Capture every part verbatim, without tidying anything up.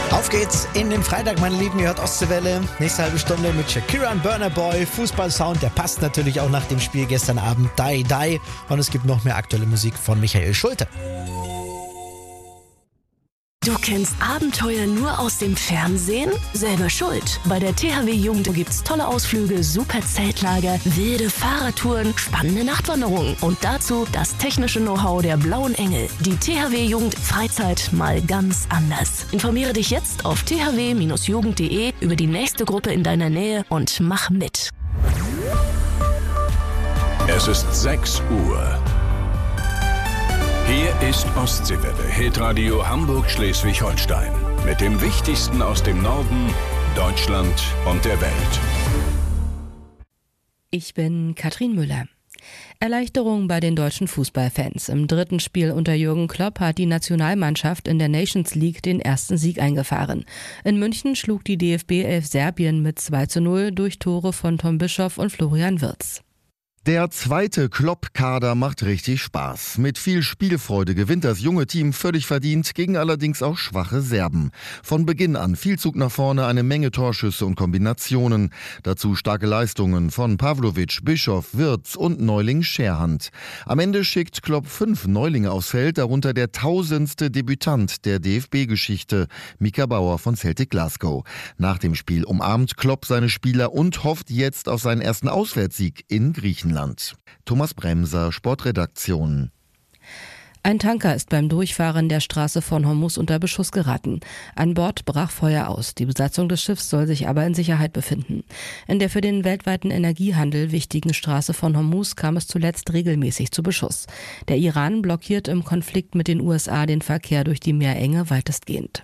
Auf geht's in den Freitag, meine Lieben, ihr hört Ostseewelle. Nächste halbe Stunde mit Shakira und Burna Boy. Fußballsound, der passt natürlich auch nach dem Spiel gestern Abend. Die, die. Und es gibt noch mehr aktuelle Musik von Michael Schulte. Du kennst Abenteuer nur aus dem Fernsehen? Selber schuld. Bei der T H W Jugend gibt's tolle Ausflüge, super Zeltlager, wilde Fahrradtouren, spannende Nachtwanderungen und dazu das technische Know-how der Blauen Engel. Die T H W Jugend Freizeit mal ganz anders. Informiere dich jetzt auf t h w Bindestrich jugend punkt d e über die nächste Gruppe in deiner Nähe und mach mit. Es ist sechs Uhr. Hier ist Ostseewelle, Hitradio Hamburg-Schleswig-Holstein. Mit dem Wichtigsten aus dem Norden, Deutschland und der Welt. Ich bin Katrin Müller. Erleichterung bei den deutschen Fußballfans. Im dritten Spiel unter Jürgen Klopp hat die Nationalmannschaft in der Nations League den ersten Sieg eingefahren. In München schlug die D F B elf Serbien mit zwei zu null durch Tore von Tom Bischoff und Florian Wirtz. Der zweite Klopp-Kader macht richtig Spaß. Mit viel Spielfreude gewinnt das junge Team völlig verdient gegen allerdings auch schwache Serben. Von Beginn an viel Zug nach vorne, eine Menge Torschüsse und Kombinationen. Dazu starke Leistungen von Pavlovic, Bischoff, Wirtz und Neuling Scherhand. Am Ende schickt Klopp fünf Neulinge aufs Feld, darunter der tausendste Debütant der D F B-Geschichte, Mika Bauer von Celtic Glasgow. Nach dem Spiel umarmt Klopp seine Spieler und hofft jetzt auf seinen ersten Auswärtssieg in Griechenland. Thomas Bremser, Sportredaktion. Ein Tanker ist beim Durchfahren der Straße von Hormuz unter Beschuss geraten. An Bord brach Feuer aus. Die Besatzung des Schiffs soll sich aber in Sicherheit befinden. In der für den weltweiten Energiehandel wichtigen Straße von Hormuz kam es zuletzt regelmäßig zu Beschuss. Der Iran blockiert im Konflikt mit den U S A den Verkehr durch die Meerenge weitestgehend.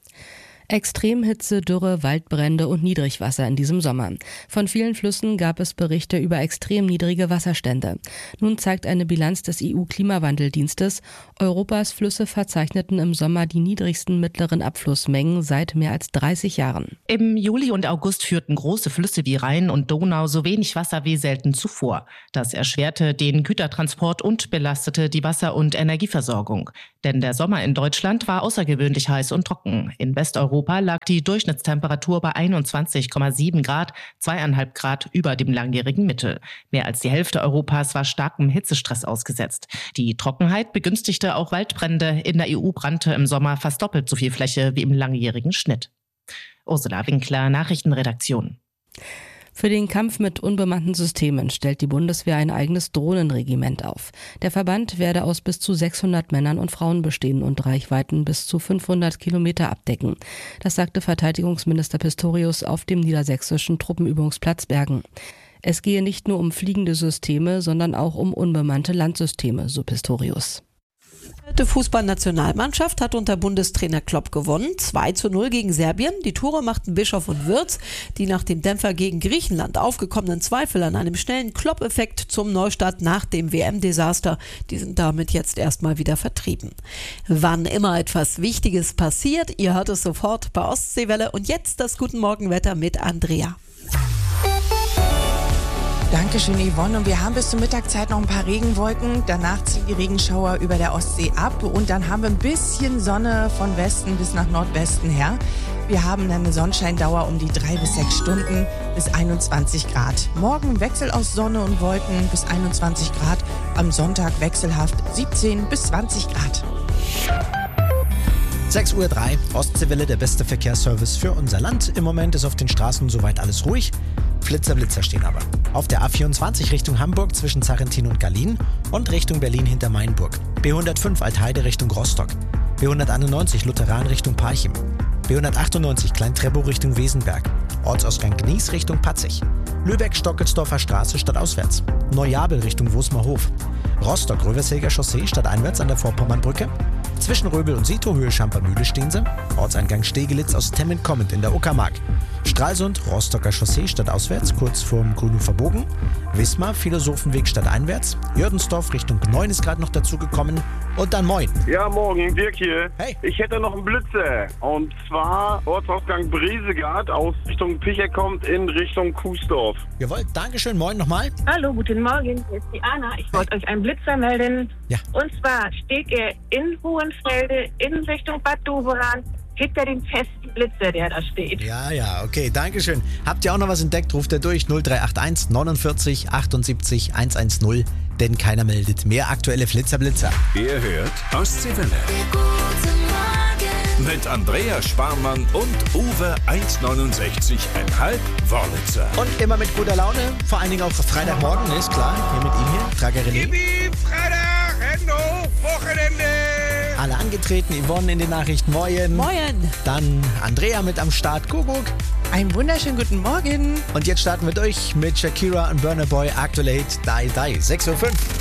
Extremhitze, Dürre, Waldbrände und Niedrigwasser in diesem Sommer. Von vielen Flüssen gab es Berichte über extrem niedrige Wasserstände. Nun zeigt eine Bilanz des E U-Klimawandeldienstes, Europas Flüsse verzeichneten im Sommer die niedrigsten mittleren Abflussmengen seit mehr als dreißig Jahren. Im Juli und August führten große Flüsse wie Rhein und Donau so wenig Wasser wie selten zuvor. Das erschwerte den Gütertransport und belastete die Wasser- und Energieversorgung. Denn der Sommer in Deutschland war außergewöhnlich heiß und trocken. In Westeuropa lag die Durchschnittstemperatur bei einundzwanzig Komma sieben Grad, zweieinhalb Grad über dem langjährigen Mittel. Mehr als die Hälfte Europas war starkem Hitzestress ausgesetzt. Die Trockenheit begünstigte auch Waldbrände. In der E U brannte im Sommer fast doppelt so viel Fläche wie im langjährigen Schnitt. Ursula Winkler, Nachrichtenredaktion. Für den Kampf mit unbemannten Systemen stellt die Bundeswehr ein eigenes Drohnenregiment auf. Der Verband werde aus bis zu sechshundert Männern und Frauen bestehen und Reichweiten bis zu fünfhundert Kilometer abdecken. Das sagte Verteidigungsminister Pistorius auf dem niedersächsischen Truppenübungsplatz Bergen. Es gehe nicht nur um fliegende Systeme, sondern auch um unbemannte Landsysteme, so Pistorius. Die Fußballnationalmannschaft hat unter Bundestrainer Klopp gewonnen, zwei zu null gegen Serbien. Die Tore machten Bischoff und Wirtz, die nach dem Dämpfer gegen Griechenland aufgekommenen Zweifel an einem schnellen Klopp-Effekt zum Neustart nach dem W M-Desaster, die sind damit jetzt erstmal wieder vertrieben. Wann immer etwas Wichtiges passiert, ihr hört es sofort bei Ostseewelle. Und jetzt das Guten Morgen-Wetter mit Andrea. Dankeschön, Yvonne. Und wir haben bis zur Mittagszeit noch ein paar Regenwolken. Danach ziehen die Regenschauer über der Ostsee ab. Und dann haben wir ein bisschen Sonne von Westen bis nach Nordwesten her. Wir haben eine Sonnenscheindauer um die drei bis sechs Stunden bis einundzwanzig Grad. Morgen Wechsel aus Sonne und Wolken bis einundzwanzig Grad. Am Sonntag wechselhaft siebzehn bis zwanzig Grad. sechs Uhr drei, Ostseewelle, der beste Verkehrsservice für unser Land. Im Moment ist auf den Straßen soweit alles ruhig. Flitzer, Blitzer stehen aber. Auf der A vierundzwanzig Richtung Hamburg zwischen Zarrentin und Gallien und Richtung Berlin hinter Mainburg. B hundertfünf Altheide Richtung Rostock. B hunderteinundneunzig Lutheran Richtung Parchim. B hundertachtundneunzig Klein-Treptow Richtung Wesenberg. Ortsausgang Gnies Richtung Patzig. Lübeck-Stockelsdorfer Straße stadtauswärts. Neujabel Richtung Wosmerhof. Rostock-Röverselger Chaussee stadteinwärts an der Vorpommernbrücke. Zwischen Röbel und Sito, Höhe Schampermühle stehen sie. Ortseingang Stegelitz aus Temmin kommend in der Uckermark. Stralsund, Rostocker Chaussee stadtauswärts, kurz vorm Grünhofer Bogen. Wismar, Philosophenweg stadteinwärts. Jördensdorf Richtung Gneun ist gerade noch dazugekommen. Und dann moin. Ja, morgen, Dirk hier. Hey. Ich hätte noch einen Blitzer. Und zwar Ortsausgang Bresegard aus Richtung Picher kommt in Richtung Kuesdorf. Jawohl, Dankeschön, moin nochmal. Hallo, guten Morgen, hier ist die Anna. Ich wollte euch einen Blitzer melden. Ja. Und zwar steht er in Hohenfelde in Richtung Bad Doberan. kriegt er den festen Blitzer, der da steht. Ja, ja, okay, dankeschön. Habt ihr auch noch was entdeckt? Ruft er durch null drei acht eins neunundvierzig achtundsiebzig hundertzehn, denn keiner meldet. Mehr aktuelle Flitzer-Blitzer. Ihr hört Ostseewelle. Mit Andrea Sparmann und Uwe eins neunundsechzig Komma fünf Wörlitzer. Und immer mit guter Laune, vor allen Dingen auch Freitagmorgen, ist klar. Hier mit ihm hier, Trager René. Yippie, Freitag, Hände hoch, Wochenende. Alle angetreten, Yvonne in den Nachrichten, moin. Moin. Dann Andrea mit am Start, Kuckuck. Einen wunderschönen guten Morgen. Und jetzt starten wir durch mit Shakira und Burna Boy, aktuell Hit Die Die, sechs Uhr fünf.